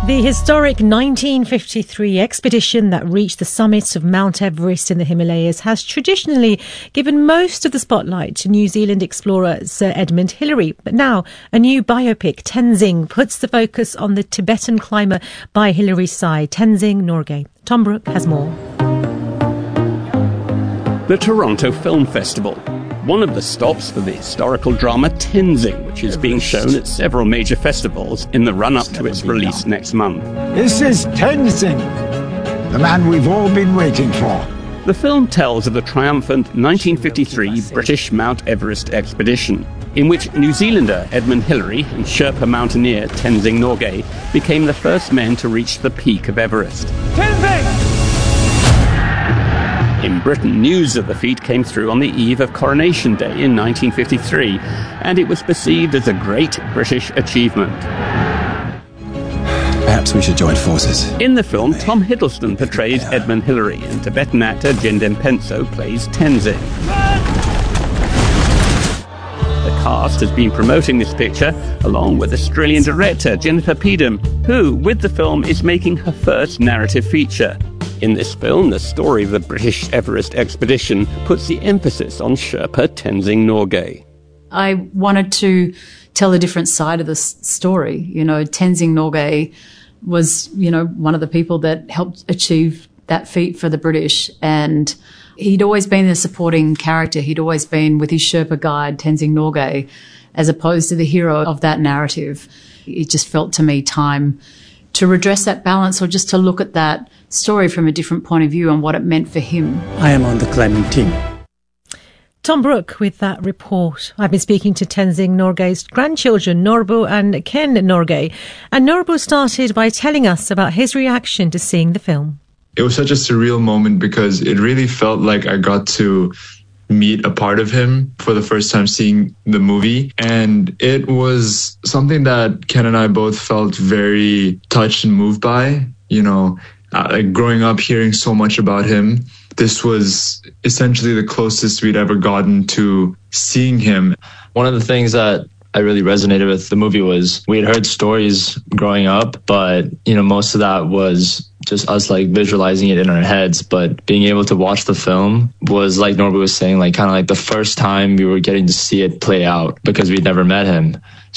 The historic 1953 expedition that reached the summit of Mount Everest in the Himalayas has traditionally given most of the spotlight to New Zealand explorer Sir Edmund Hillary. But now a new biopic, Tenzing, puts the focus on the Tibetan climber by Hillary's side, Tenzing Norgay. Tom Brooke has more. The Toronto Film Festival. One of the stops for the historical drama Tenzing, which is being shown at several major festivals in the run-up to its release next month. This is Tenzing, the man we've all been waiting for. The film tells of the triumphant 1953 British Mount Everest expedition, in which New Zealander Edmund Hillary and Sherpa mountaineer Tenzing Norgay became the first men to reach the peak of Everest. Tenzing! In Britain, news of the feat came through on the eve of Coronation Day in 1953, and it was perceived as a great British achievement. Perhaps we should join forces. In the film, Tom Hiddleston portrays Edmund Hillary, and Tibetan actor Jindem Penso plays Tenzing. The cast has been promoting this picture, along with Australian director Jennifer Peedham, who, with the film, is making her first narrative feature. In this film, the story of the British Everest expedition puts the emphasis on Sherpa Tenzing Norgay. I wanted to tell a different side of the story. You know, Tenzing Norgay was, one of the people that helped achieve that feat for the British. And he'd always been a supporting character. He'd always been with his Sherpa guide, Tenzing Norgay, as opposed to the hero of that narrative. It just felt to me time to redress that balance, or just to look at that story from a different point of view and what it meant for him. I am on the climbing team. Tom Brooke with that report. I've been speaking to Tenzing Norgay's grandchildren, Norbu and Ken Norgay. And Norbu started by telling us about his reaction to seeing the film. It was such a surreal moment because it really felt like I got to meet a part of him for the first time seeing the movie. And it was something that Ken and I both felt very touched and moved by. Growing up hearing so much about him, this was essentially the closest we'd ever gotten to seeing him. One of the things that I really resonated with the movie was we had heard stories growing up, but, most of that was just us visualizing it in our heads. But being able to watch the film was, like Norbu was saying, kind of the first time we were getting to see it play out because we'd never met him.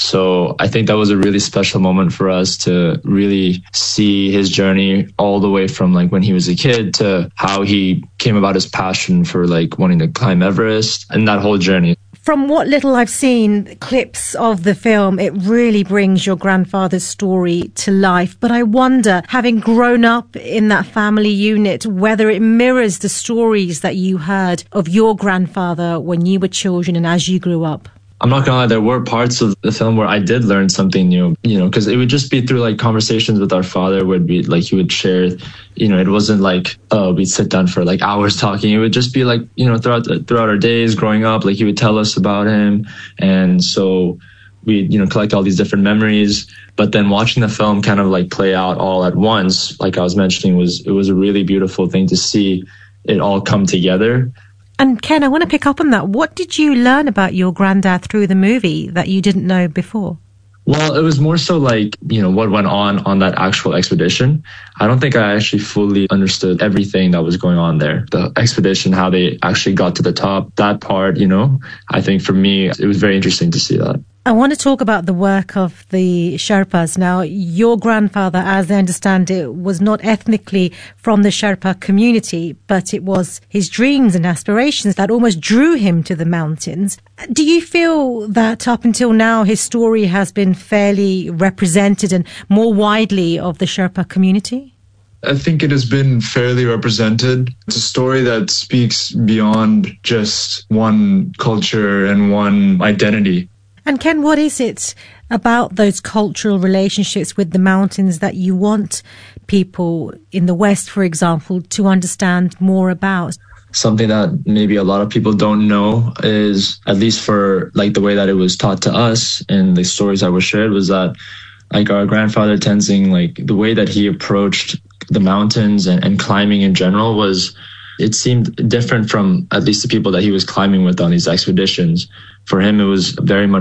So I think that was a really special moment for us to really see his journey all the way from when he was a kid to how he came about his passion for wanting to climb Everest and that whole journey. From what little I've seen, clips of the film, it really brings your grandfather's story to life. But I wonder, having grown up in that family unit, whether it mirrors the stories that you heard of your grandfather when you were children and as you grew up. I'm not gonna lie, there were parts of the film where I did learn something new, because it would just be through conversations with our father would be he would share, it wasn't we'd sit down for hours talking. It would just be throughout our days growing up, he would tell us about him. And so we, collect all these different memories, but then watching the film kind of play out all at once, like I was mentioning, it was a really beautiful thing to see it all come together. And Ken, I want to pick up on that. What did you learn about your granddad through the movie that you didn't know before? Well, it was more so what went on that actual expedition. I don't think I actually fully understood everything that was going on there. The expedition, how they actually got to the top, that part, I think for me, it was very interesting to see that. I want to talk about the work of the Sherpas. Now, your grandfather, as I understand it, was not ethnically from the Sherpa community, but it was his dreams and aspirations that almost drew him to the mountains. Do you feel that up until now his story has been fairly represented and more widely of the Sherpa community? I think it has been fairly represented. It's a story that speaks beyond just one culture and one identity. And Ken, what is it about those cultural relationships with the mountains that you want people in the West, for example, to understand more about? Something that maybe a lot of people don't know is, at least for the way that it was taught to us and the stories that were shared, was that our grandfather Tenzing, the way that he approached the mountains and climbing in general was, it seemed different from at least the people that he was climbing with on these expeditions. For him, it was very much